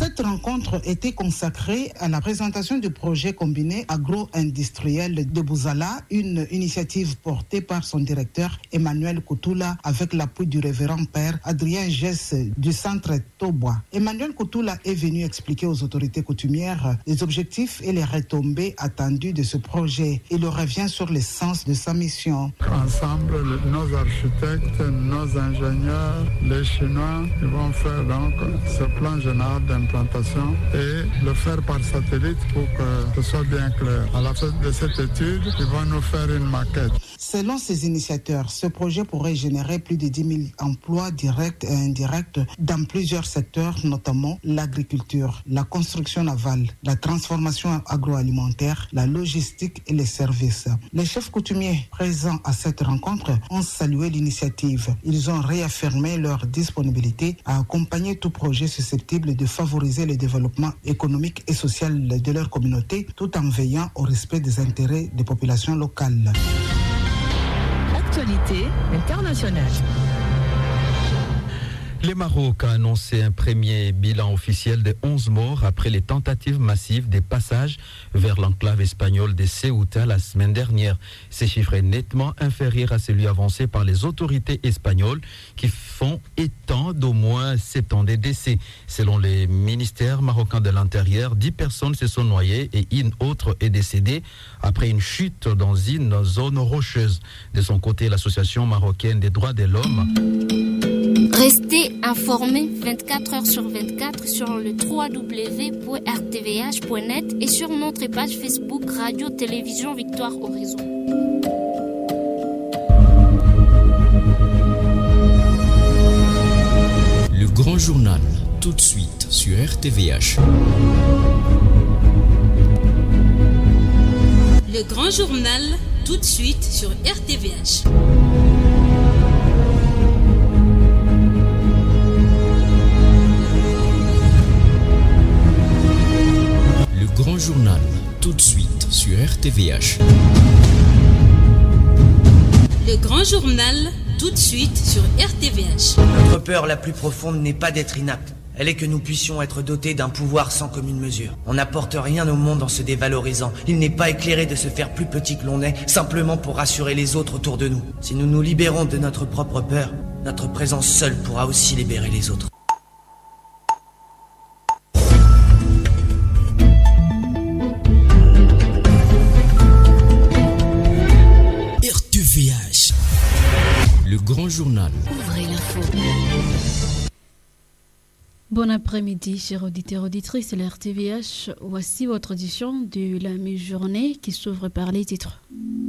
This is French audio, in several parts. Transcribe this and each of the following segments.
Cette rencontre était consacrée à la présentation du projet combiné agro-industriel de Bouzala, une initiative portée par son directeur Emmanuel Koutoula avec l'appui du révérend père Adrien Gess du centre Tobois. Emmanuel Koutoula est venu expliquer aux autorités coutumières les objectifs et les retombées attendues de ce projet. Il revient sur l'essence de sa mission. Ensemble, nos architectes, nos ingénieurs, les Chinois, ils vont faire donc ce plan général d'implantation et le faire par satellite pour que ce soit bien clair. À la fin de cette étude, ils vont nous faire une maquette. Selon ces initiateurs, ce projet pourrait générer plus de 10 000 emplois directs et indirects dans plusieurs secteurs, notamment l'agriculture, la construction navale, la transformation agroalimentaire, la logistique et les services. Les chefs coutumiers présents à cette rencontre ont salué l'initiative. Ils ont réaffirmé leur disponibilité à accompagner tout projet susceptible de favoriser le développement économique et social de leur communauté tout en veillant au respect des intérêts des populations locales. Actualité internationale. Le Maroc a annoncé un premier bilan officiel de 11 morts après les tentatives massives des passages vers l'enclave espagnole de Ceuta la semaine dernière. Ce chiffre est nettement inférieur à celui avancé par les autorités espagnoles qui font état d'au moins 70 décès. Selon les ministères marocains de l'Intérieur, 10 personnes se sont noyées et une autre est décédée après une chute dans une zone rocheuse. De son côté, l'association marocaine des droits de l'homme... Restez informés 24 heures sur 24 sur le www.rtvh.net et sur notre page Facebook Radio Télévision Victoire Horizon. Le grand journal, tout de suite sur RTVH. Le grand journal, tout de suite sur RTVH. Grand journal, tout de suite sur RTVH. Le grand journal, tout de suite sur RTVH. Notre peur la plus profonde n'est pas d'être inapte. Elle est que nous puissions être dotés d'un pouvoir sans commune mesure. On n'apporte rien au monde en se dévalorisant. Il n'est pas éclairé de se faire plus petit que l'on est, simplement pour rassurer les autres autour de nous. Si nous nous libérons de notre propre peur, notre présence seule pourra aussi libérer les autres. RTVH. Le grand journal. Ouvrez l'info. Bon après-midi, chers auditeurs et auditrices de la RTVH. Voici votre édition de la mi-journée qui s'ouvre par les titres.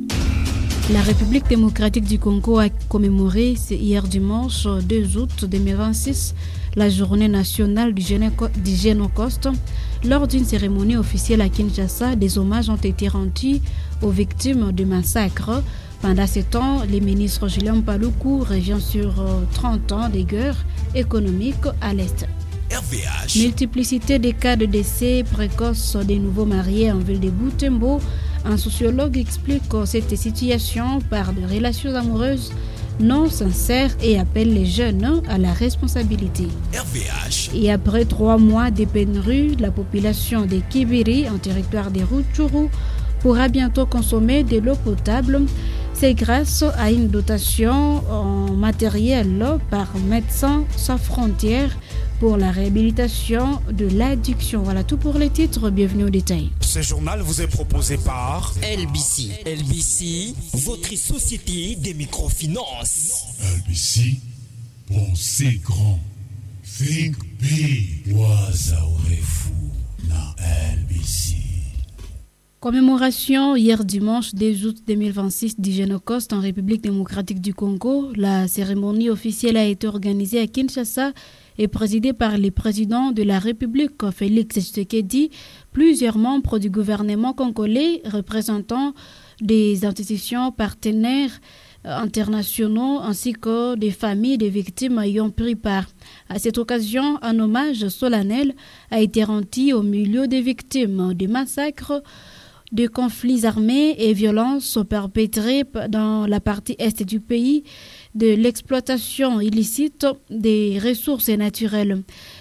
La République démocratique du Congo a commémoré hier dimanche 2 août 2026 la journée nationale du Génocide. Lors d'une cérémonie officielle à Kinshasa, des hommages ont été rendus aux victimes du massacre. Pendant ce temps, le ministre Julien Paluku revient sur 30 ans de guerre économique à l'Est. RVH. Multiplicité des cas de décès précoces des nouveaux mariés en ville de Butembo. Un sociologue explique cette situation par des relations amoureuses non sincères et appelle les jeunes à la responsabilité. RVH. Et après 3 mois de pénurie, la population de Kibiri, en territoire de Rutshuru, pourra bientôt consommer de l'eau potable. C'est grâce à une dotation en matériel par Médecins Sans Frontières pour la réhabilitation de l'addiction. Voilà tout pour les titres. Bienvenue au détail. Ce journal vous est proposé par LBC. LBC, votre société des microfinances. LBC, pensez grand. Think big. Waza urefu na LBC. Commémoration hier dimanche 2 août 2026 du Génocide en République démocratique du Congo. La cérémonie officielle a été organisée à Kinshasa et présidée par le président de la République, Félix Tshisekedi, plusieurs membres du gouvernement congolais, représentants des institutions partenaires internationaux ainsi que des familles des victimes ayant pris part. À cette occasion, un hommage solennel a été rendu au milieu des victimes des massacres, de conflits armés et violences perpétrés dans la partie est du pays, de l'exploitation illicite des ressources naturelles.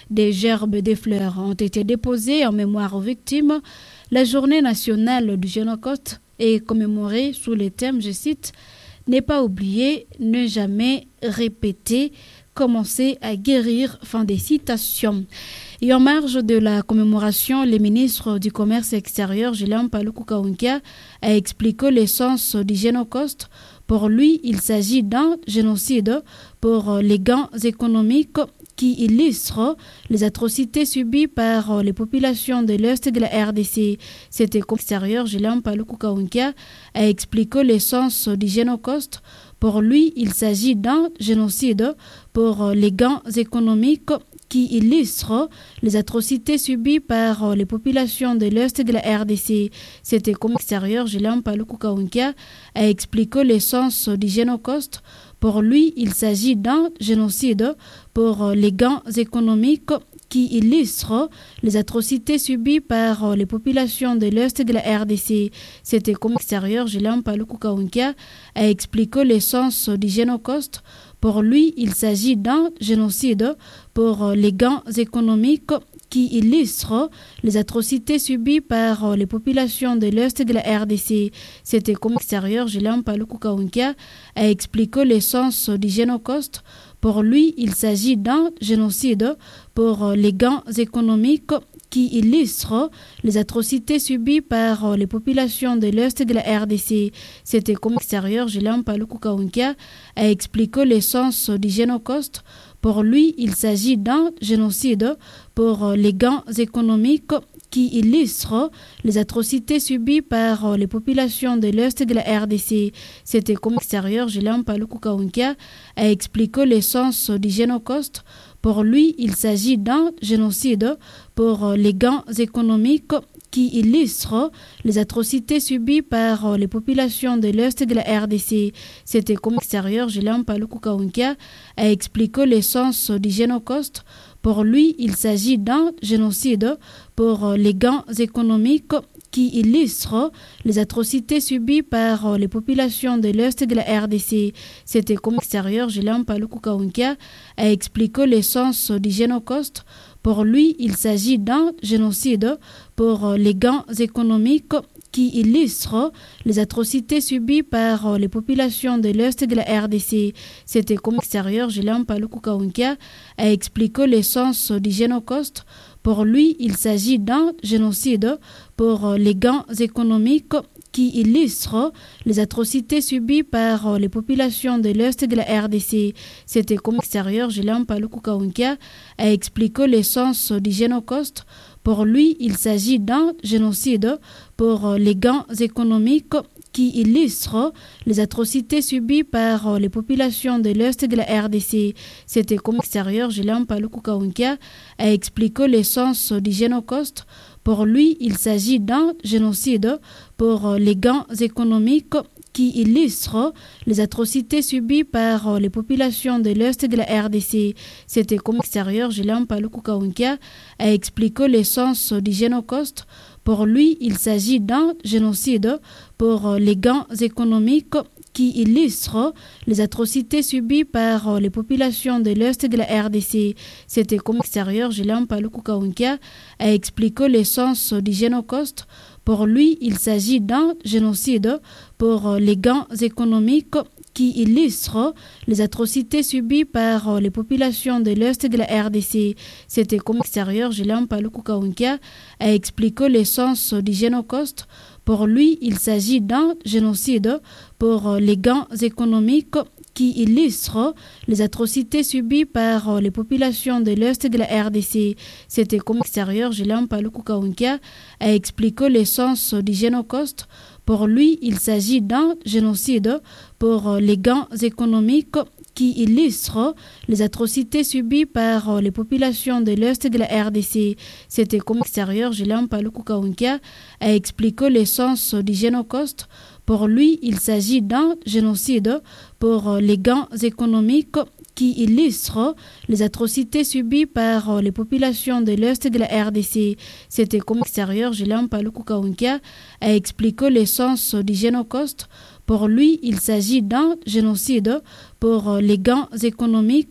Des gerbes des fleurs ont été déposées en mémoire aux victimes. La journée nationale du Génocoste est commémorée sous le thème, je cite, « Ne pas oublier, ne jamais répéter, commencer à guérir ». Fin des citations. Et en marge de la commémoration, le ministre du Commerce extérieur, Julien Paluku Kaunkia, a expliqué l'essence du Génocoste. Pour lui, il s'agit d'un génocide pour les gains économiques qui illustre les atrocités subies par les populations de l'Est de la RDC. C'était comme extérieur, Julien Paluku Kaunkia a expliqué l'essence du Génocoste. Pour lui, il s'agit d'un génocide pour les gains économiques qui illustre les atrocités subies par les populations de l'Est de la RDC. C'était comme extérieur, Julien Paluku Kaunkia a expliqué l'essence du Génocoste. Pour lui, il s'agit d'un génocide pour les gains économiques qui illustre les atrocités subies par les populations de l'Est de la RDC. C'était comme extérieur, Julien Paluku Kaunkia a expliqué l'essence du Génocoste. Pour lui, il s'agit d'un génocide pour les gains économiques qui illustre les atrocités subies par les populations de l'Est de la RDC. C'était comme extérieur, Julien Paluku Kaunkia a expliqué l'essence du Génocoste. Pour lui, il s'agit d'un génocide pour les gains économiques qui illustre les atrocités subies par les populations de l'Est de la RDC. C'était comme extérieur, Julien Paluku Kaunkia a expliqué l'essence du Génocoste. Pour lui, il s'agit d'un génocide pour les gains économiques qui illustre les atrocités subies par les populations de l'Est de la RDC. C'était comme extérieur, Julien Paluku Kaunkia a expliqué l'essence du Génocoste. Pour lui, il s'agit d'un génocide pour les gains économiques qui illustre les atrocités subies par les populations de l'Est de la RDC. C'était comme extérieur, Julien Paluku Kaunkia a expliqué l'essence du Génocoste. Pour lui, il s'agit d'un génocide pour les gains économiques qui illustre les atrocités subies par les populations de l'Est de la RDC. C'était comme extérieur, Julien Paluku Kaunkia a expliqué l'essence du Génocoste. Pour lui, il s'agit d'un génocide pour les gains économiques qui illustre les atrocités subies par les populations de l'Est de la RDC. C'était comme extérieur, Julien Paluku Kaunkia a expliqué l'essence du Génocoste. Pour lui, il s'agit d'un génocide pour les gains économiques qui illustre les atrocités subies par les populations de l'Est de la RDC. C'était comme extérieur, Julien Paluku Kaunkia a expliqué l'essence du Génocoste. Pour lui, il s'agit d'un génocide pour les gains économiques qui illustre les atrocités subies par les populations de l'Est de la RDC. C'était comme extérieur, Julien Paluku Kaunkia a expliqué l'essence du Génocoste. Pour lui, il s'agit d'un génocide pour les gains économiques qui illustre les atrocités subies par les populations de l'Est de la RDC. C'était comme extérieur, Julien Paluku Kaunkia a expliqué l'essence du Génocoste. Pour lui, il s'agit d'un génocide pour les gains économiques qui illustre les atrocités subies par les populations de l'Est de la RDC. C'était comme extérieur, Julien Paluku Kaunkia a expliqué l'essence du Génocoste. Pour lui, il s'agit d'un génocide pour les gains économiques qui illustre les atrocités subies par les populations de l'Est de la RDC. C'était comme extérieur, Julien Paluku Kaunkia a expliqué l'essence du Génocoste. Pour lui, il s'agit d'un génocide pour les gains économiques qui illustre les atrocités subies par les populations de l'Est de la RDC. C'était comme extérieur, Julien Paluku Kaunkia a expliqué l'essence du Génocoste. Pour lui, il s'agit d'un génocide pour les gains économiques qui illustre les atrocités subies par les populations de l'Est de la RDC. C'était comme extérieur, Julien Paluku Kaunkia a expliqué l'essence du Génocoste. Pour lui, il s'agit d'un génocide pour les gains économiques qui illustre les atrocités subies par les populations de l'Est de la RDC. C'était comme extérieur, Julien Paluku Kaunkia a expliqué l'essence du Génocoste. Pour lui, il s'agit d'un génocide pour les gains économiques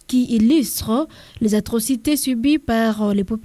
qui illustre les atrocités subies par les populations